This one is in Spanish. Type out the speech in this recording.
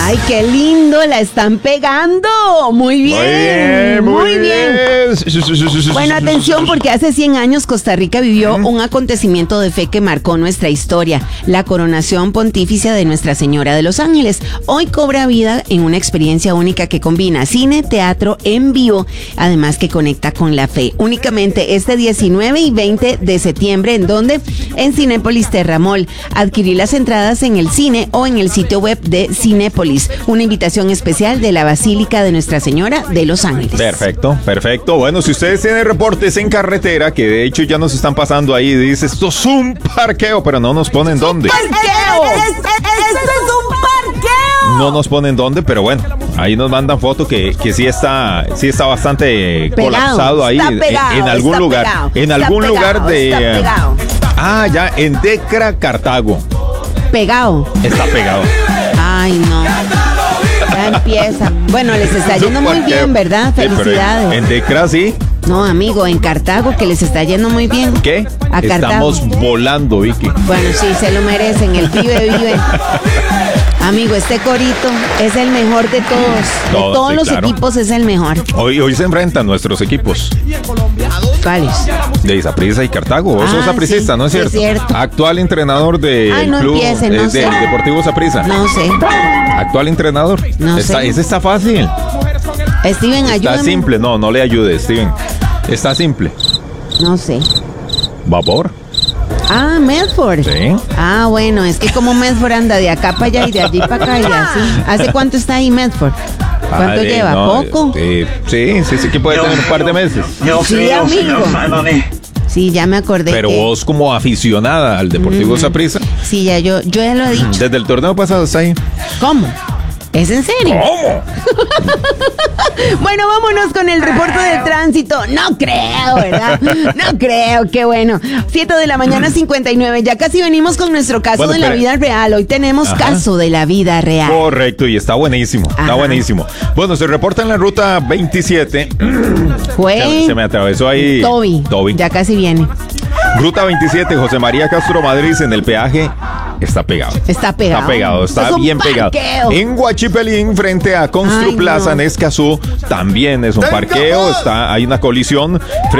Ay, qué lindo, la están pegando. Muy bien, muy bien. Bueno, atención, porque hace 100 años Costa Rica vivió un acontecimiento de fe que marcó nuestra historia, la coronación pontificia de Nuestra Señora de los Ángeles. Hoy cobra vida en una experiencia única que combina cine, teatro en vivo, además que conecta con la fe. Únicamente este 19 y 20 de septiembre, ¿en dónde? En Cinépolis Terramol. Adquirir las entradas en el cine o en el sitio web de Cinépolis. Una invitación especial de la Basílica de Nuestra Señora de los Ángeles. Perfecto, perfecto. Bueno, si ustedes tienen reportes en carretera, que de hecho ya nos están pasando ahí, dice, esto es un parqueo, pero no nos ponen dónde. ¡Parqueo! ¡Esto es un parqueo! No nos ponen dónde, pero bueno, ahí nos mandan foto que sí está bastante pegado, colapsado ahí pegado, en algún lugar. Pegado, en algún pegado, lugar de... ya, en Decra, Cartago. Pegado. Está pegado. Ay, no. Ya empieza. Bueno, les está yendo muy bien, ¿verdad? Felicidades. En Decra, sí. No, amigo, en Cartago, que les está yendo muy bien. ¿Qué? A Cartago. Estamos volando, Vicky. Bueno, sí, se lo merecen. El pibe vive. Amigo, este corito es el mejor de todos. De todos los equipos es el mejor. Hoy se enfrentan nuestros equipos. ¿Cuáles? De Saprissa y Cartago. Vos sos sapricista, sí, ¿no es cierto? Es cierto. Actual entrenador del club no sé. del Deportivo Saprissa. No sé. Actual entrenador. No sé. Ese está fácil. Steven, ayúdame. Está simple. No le ayudes, Steven. Está simple. No sé. Vapor. Ah, Medford. Sí. Ah, bueno, es que como Medford anda de acá para allá y de allí para acá y así. ¿Hace cuánto está ahí Medford? ¿Cuánto lleva? ¿Poco? Sí, que puede tener un par de meses. Sí, amigo. Sí, ya me acordé. Pero vos como aficionada al Deportivo Saprissa. Sí, yo ya lo he dicho. Desde el torneo pasado está ahí. ¿Cómo? ¿Es en serio? ¿Cómo? Bueno, vámonos con el reporte del tránsito. No creo, ¿verdad? No creo, qué bueno. 7 de la mañana, 59. Ya casi venimos con nuestro caso de la vida real. Hoy tenemos caso de la vida real. Correcto, y está buenísimo. Está buenísimo. Bueno, se reporta en la ruta 27. Se me atravesó ahí. Toby. Ya casi viene. Ruta 27, José María Castro Madrid, en el peaje. Está pegado. Está bien pegado. En Huachipelín, frente a Construplaza, en Escazú, también es un parqueo. Hay una colisión.